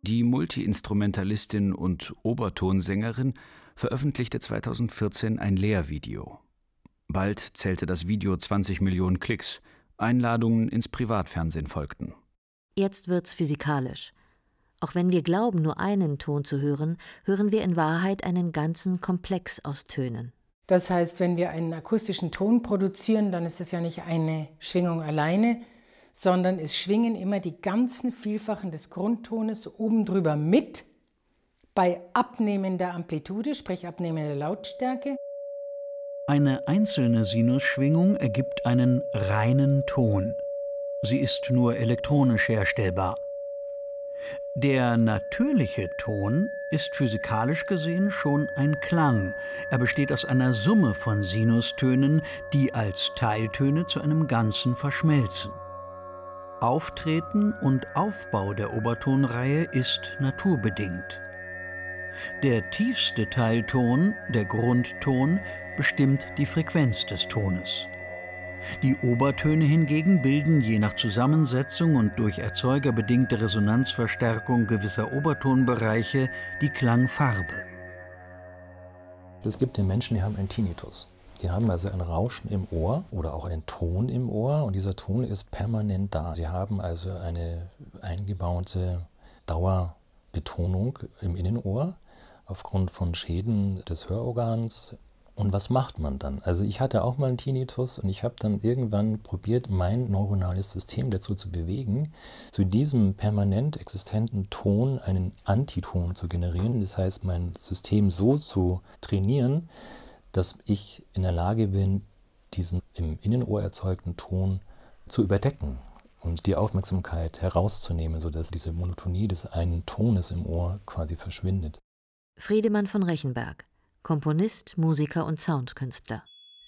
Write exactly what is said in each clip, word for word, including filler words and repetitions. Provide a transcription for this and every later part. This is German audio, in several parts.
Die Multiinstrumentalistin und Obertonsängerin veröffentlichte zweitausendvierzehn ein Lehrvideo. Bald zählte das Video zwanzig Millionen Klicks. Einladungen ins Privatfernsehen folgten. Jetzt wird's physikalisch. Auch wenn wir glauben, nur einen Ton zu hören, hören wir in Wahrheit einen ganzen Komplex aus Tönen. Das heißt, wenn wir einen akustischen Ton produzieren, dann ist es ja nicht eine Schwingung alleine, sondern es schwingen immer die ganzen Vielfachen des Grundtones oben drüber mit, bei abnehmender Amplitude, sprich abnehmender Lautstärke. Eine einzelne Sinusschwingung ergibt einen reinen Ton. Sie ist nur elektronisch herstellbar. Der natürliche Ton ist physikalisch gesehen schon ein Klang. Er besteht aus einer Summe von Sinustönen, die als Teiltöne zu einem Ganzen verschmelzen. Auftreten und Aufbau der Obertonreihe ist naturbedingt. Der tiefste Teilton, der Grundton, bestimmt die Frequenz des Tones. Die Obertöne hingegen bilden je nach Zusammensetzung und durch erzeugerbedingte Resonanzverstärkung gewisser Obertonbereiche die Klangfarbe. Es gibt den Menschen, die haben einen Tinnitus. Die haben also ein Rauschen im Ohr oder auch einen Ton im Ohr und dieser Ton ist permanent da. Sie haben also eine eingebaute Dauerbetonung im Innenohr aufgrund von Schäden des Hörorgans. Und was macht man dann? Also ich hatte auch mal einen Tinnitus und ich habe dann irgendwann probiert, mein neuronales System dazu zu bewegen, zu diesem permanent existenten Ton einen Antiton zu generieren. Das heißt, mein System so zu trainieren, dass ich in der Lage bin, diesen im Innenohr erzeugten Ton zu überdecken und die Aufmerksamkeit herauszunehmen, sodass diese Monotonie des einen Tones im Ohr quasi verschwindet. Friedemann von Rechenberg, Komponist, Musiker und Soundkünstler.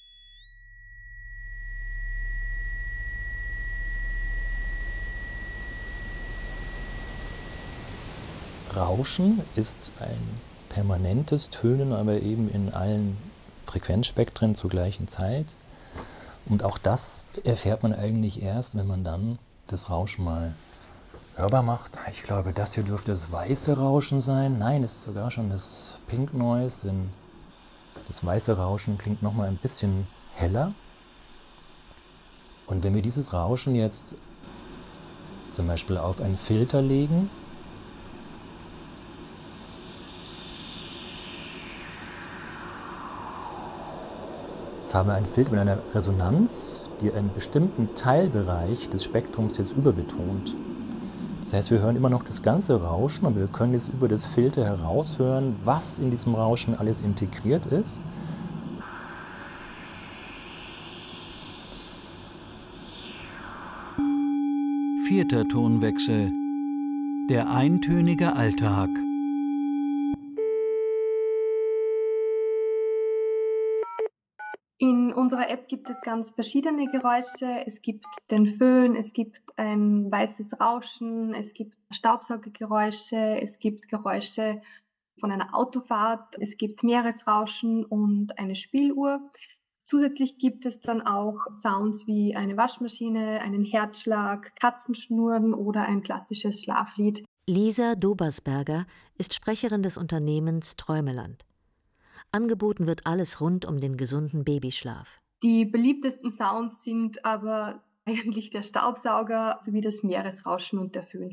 Rauschen ist ein permanentes Tönen, aber eben in allen Frequenzspektren zur gleichen Zeit. Und auch das erfährt man eigentlich erst, wenn man dann das Rauschen mal hörbar macht. Ich glaube, das hier dürfte das weiße Rauschen sein. Nein, es ist sogar schon das Pink Noise, denn das weiße Rauschen klingt noch mal ein bisschen heller. Und wenn wir dieses Rauschen jetzt zum Beispiel auf einen Filter legen, jetzt haben wir einen Filter mit einer Resonanz, die einen bestimmten Teilbereich des Spektrums jetzt überbetont. Das heißt, wir hören immer noch das ganze Rauschen, aber wir können jetzt über das Filter heraushören, was in diesem Rauschen alles integriert ist. Vierter Tonwechsel. Der eintönige Alltag. In unserer App gibt es ganz verschiedene Geräusche. Es gibt den Föhn, es gibt ein weißes Rauschen, es gibt Staubsaugergeräusche, es gibt Geräusche von einer Autofahrt, es gibt Meeresrauschen und eine Spieluhr. Zusätzlich gibt es dann auch Sounds wie eine Waschmaschine, einen Herzschlag, Katzenschnurren oder ein klassisches Schlaflied. Lisa Dobersberger ist Sprecherin des Unternehmens Träumeland. Angeboten wird alles rund um den gesunden Babyschlaf. Die beliebtesten Sounds sind aber eigentlich der Staubsauger sowie das Meeresrauschen und der Föhn.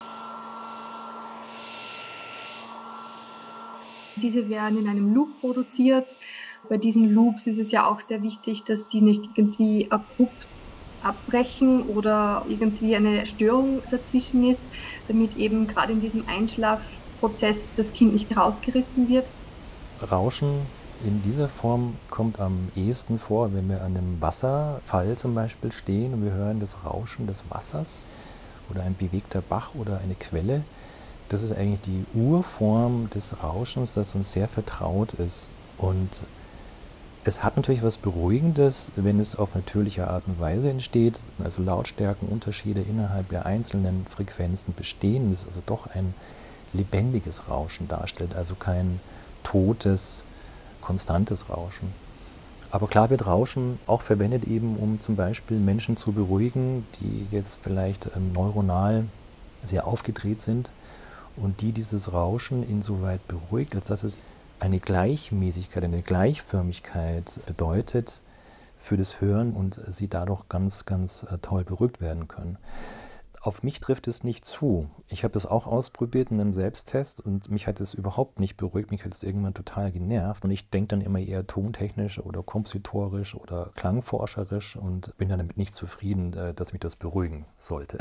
Diese werden in einem Loop produziert. Bei diesen Loops ist es ja auch sehr wichtig, dass die nicht irgendwie abrupt abbrechen oder irgendwie eine Störung dazwischen ist, damit eben gerade in diesem Einschlafprozess das Kind nicht rausgerissen wird. Rauschen in dieser Form kommt am ehesten vor, wenn wir an einem Wasserfall zum Beispiel stehen und wir hören das Rauschen des Wassers oder ein bewegter Bach oder eine Quelle. Das ist eigentlich die Urform des Rauschens, das uns sehr vertraut ist. Und es hat natürlich was Beruhigendes, wenn es auf natürliche Art und Weise entsteht, also Lautstärkenunterschiede innerhalb der einzelnen Frequenzen bestehen, das also doch ein lebendiges Rauschen darstellt, also kein totes, konstantes Rauschen. Aber klar wird Rauschen auch verwendet eben, um zum Beispiel Menschen zu beruhigen, die jetzt vielleicht ähm, neuronal sehr aufgedreht sind und die dieses Rauschen insoweit beruhigt, als dass es eine Gleichmäßigkeit, eine Gleichförmigkeit bedeutet für das Hören und sie dadurch ganz, ganz toll beruhigt werden können. Auf mich trifft es nicht zu. Ich habe das auch ausprobiert in einem Selbsttest und mich hat es überhaupt nicht beruhigt. Mich hat es irgendwann total genervt und ich denke dann immer eher tontechnisch oder kompositorisch oder klangforscherisch und bin dann damit nicht zufrieden, dass mich das beruhigen sollte.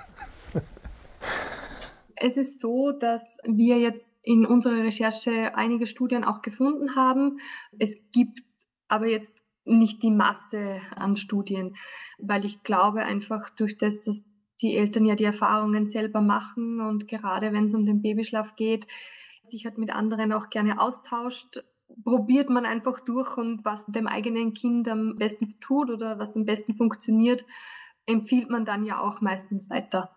Es ist so, dass wir jetzt in unserer Recherche einige Studien auch gefunden haben. Es gibt aber jetzt nicht die Masse an Studien, weil ich glaube einfach durch das, dass die Eltern ja die Erfahrungen selber machen und gerade wenn es um den Babyschlaf geht, sich halt mit anderen auch gerne austauscht, probiert man einfach durch und was dem eigenen Kind am besten tut oder was am besten funktioniert, empfiehlt man dann ja auch meistens weiter.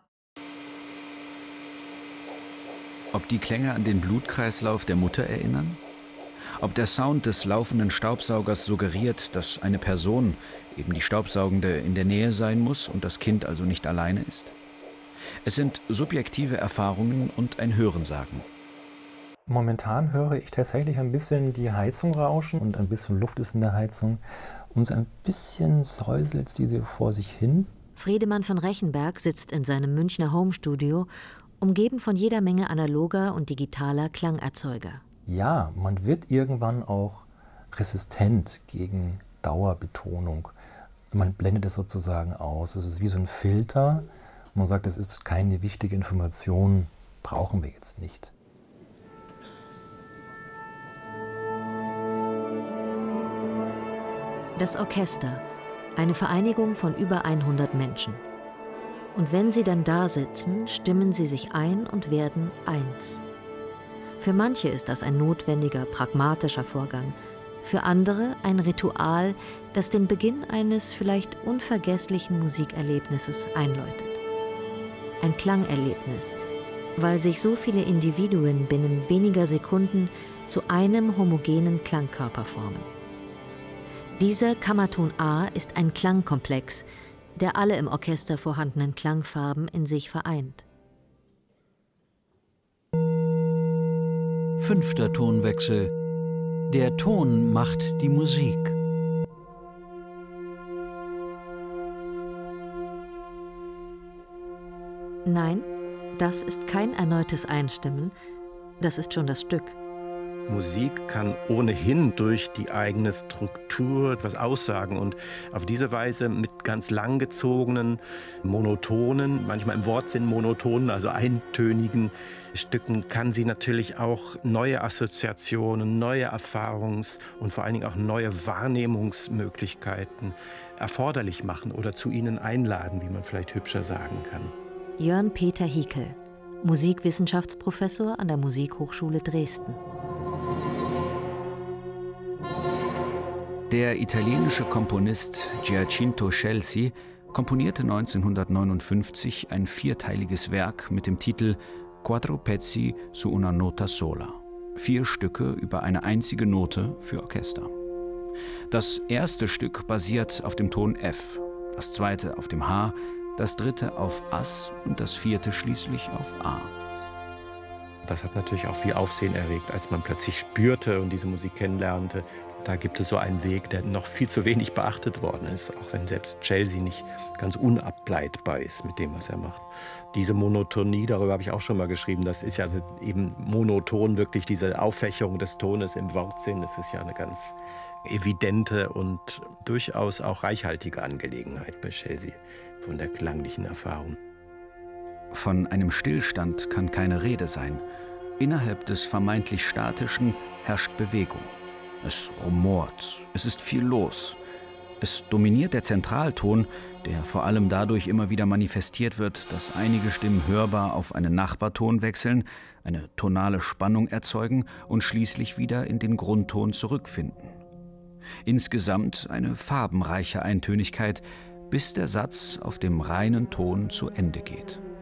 Ob die Klänge an den Blutkreislauf der Mutter erinnern? Ob der Sound des laufenden Staubsaugers suggeriert, dass eine Person, eben die Staubsaugende, in der Nähe sein muss und das Kind also nicht alleine ist? Es sind subjektive Erfahrungen und ein Hörensagen. Momentan höre ich tatsächlich ein bisschen die Heizung rauschen und ein bisschen Luft ist in der Heizung und so ein bisschen säuselt sie vor sich hin. Friedemann von Rechenberg sitzt in seinem Münchner Homestudio, umgeben von jeder Menge analoger und digitaler Klangerzeuger. Ja, man wird irgendwann auch resistent gegen Dauerbetonung. Man blendet es sozusagen aus. Es ist wie so ein Filter. Man sagt, es ist keine wichtige Information, brauchen wir jetzt nicht. Das Orchester, eine Vereinigung von über hundert Menschen. Und wenn sie dann da sitzen, stimmen sie sich ein und werden eins. Für manche ist das ein notwendiger, pragmatischer Vorgang, für andere ein Ritual, das den Beginn eines vielleicht unvergesslichen Musikerlebnisses einläutet. Ein Klangerlebnis, weil sich so viele Individuen binnen weniger Sekunden zu einem homogenen Klangkörper formen. Dieser Kammerton A ist ein Klangkomplex, der alle im Orchester vorhandenen Klangfarben in sich vereint. Fünfter Tonwechsel. Der Ton macht die Musik. Nein, das ist kein erneutes Einstimmen, das ist schon das Stück. Musik kann ohnehin durch die eigene Struktur etwas aussagen und auf diese Weise mit ganz langgezogenen, monotonen, manchmal im Wortsinn monotonen, also eintönigen Stücken kann sie natürlich auch neue Assoziationen, neue Erfahrungs- und vor allen Dingen auch neue Wahrnehmungsmöglichkeiten erforderlich machen oder zu ihnen einladen, wie man vielleicht hübscher sagen kann. Jörn Peter Hiekel, Musikwissenschaftsprofessor an der Musikhochschule Dresden. Der italienische Komponist Giacinto Scelsi komponierte neunzehnhundertneunundfünfzig ein vierteiliges Werk mit dem Titel Quattro pezzi su una nota sola. Vier Stücke über eine einzige Note für Orchester. Das erste Stück basiert auf dem Ton F, das zweite auf dem H, das dritte auf As und das vierte schließlich auf A. Das hat natürlich auch viel Aufsehen erregt, als man plötzlich spürte und diese Musik kennenlernte. Da gibt es so einen Weg, der noch viel zu wenig beachtet worden ist, auch wenn selbst Scelsi nicht ganz unableitbar ist mit dem, was er macht. Diese Monotonie, darüber habe ich auch schon mal geschrieben, das ist ja eben monoton, wirklich diese Auffächerung des Tones im Wortsinn. Das ist ja eine ganz evidente und durchaus auch reichhaltige Angelegenheit bei Scelsi von der klanglichen Erfahrung. Von einem Stillstand kann keine Rede sein. Innerhalb des vermeintlich Statischen herrscht Bewegung. Es rumort, es ist viel los. Es dominiert der Zentralton, der vor allem dadurch immer wieder manifestiert wird, dass einige Stimmen hörbar auf einen Nachbarton wechseln, eine tonale Spannung erzeugen und schließlich wieder in den Grundton zurückfinden. Insgesamt eine farbenreiche Eintönigkeit, bis der Satz auf dem reinen Ton zu Ende geht.